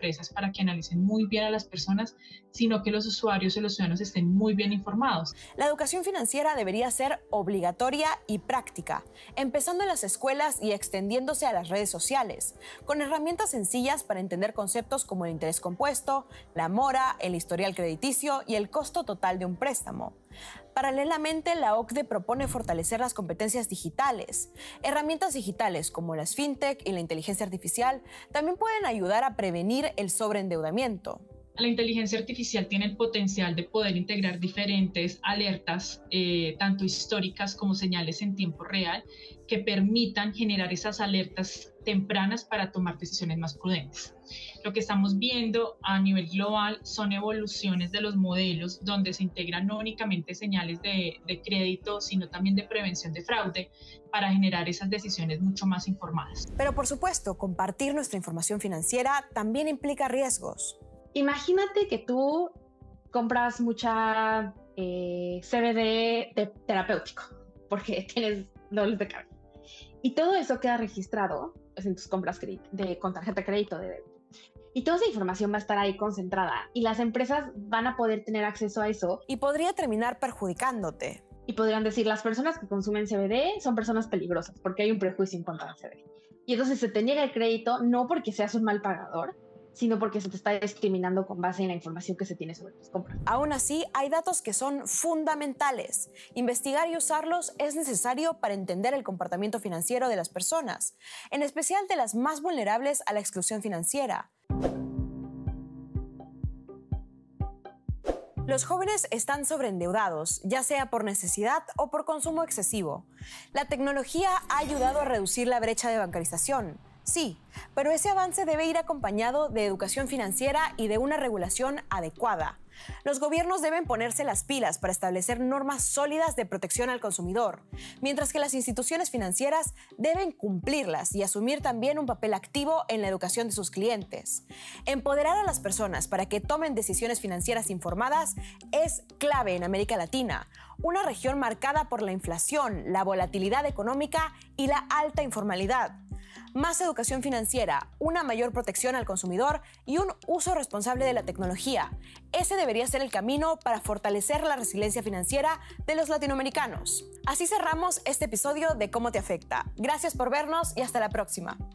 empresas para que analicen muy bien a las personas, sino que los usuarios y los ciudadanos estén muy bien informados. La educación financiera debería ser obligatoria y práctica, empezando en las escuelas y extendiéndose a las redes sociales, con herramientas sencillas para entender conceptos como el interés compuesto, la mora, el historial crediticio y el costo total de un préstamo. Paralelamente, la OCDE propone fortalecer las competencias digitales. Herramientas digitales como las fintech y la inteligencia artificial también pueden ayudar a prevenir el sobreendeudamiento. La inteligencia artificial tiene el potencial de poder integrar diferentes alertas, tanto históricas como señales en tiempo real, que permitan generar esas alertas tempranas para tomar decisiones más prudentes. Lo que estamos viendo a nivel global son evoluciones de los modelos donde se integran no únicamente señales de crédito, sino también de prevención de fraude para generar esas decisiones mucho más informadas. Pero por supuesto, compartir nuestra información financiera también implica riesgos. Imagínate que tú compras mucha CBD terapéutico porque tienes dolores de cabeza. Y todo eso queda registrado pues, en tus compras con tarjeta de crédito, de débito. Y toda esa información va a estar ahí concentrada y las empresas van a poder tener acceso a eso. Y podría terminar perjudicándote. Y podrían decir, las personas que consumen CBD son personas peligrosas porque hay un prejuicio en contra del CBD. Y entonces se te niega el crédito no porque seas un mal pagador, sino porque se te está discriminando con base en la información que se tiene sobre tus compras. Aún así, hay datos que son fundamentales. Investigar y usarlos es necesario para entender el comportamiento financiero de las personas, en especial de las más vulnerables a la exclusión financiera. Los jóvenes están sobreendeudados, ya sea por necesidad o por consumo excesivo. La tecnología ha ayudado a reducir la brecha de bancarización. Sí, pero ese avance debe ir acompañado de educación financiera y de una regulación adecuada. Los gobiernos deben ponerse las pilas para establecer normas sólidas de protección al consumidor, mientras que las instituciones financieras deben cumplirlas y asumir también un papel activo en la educación de sus clientes. Empoderar a las personas para que tomen decisiones financieras informadas es clave en América Latina, una región marcada por la inflación, la volatilidad económica y la alta informalidad. Más educación financiera, una mayor protección al consumidor y un uso responsable de la tecnología. Ese debería ser el camino para fortalecer la resiliencia financiera de los latinoamericanos. Así cerramos este episodio de Cómo te afecta. Gracias por vernos y hasta la próxima.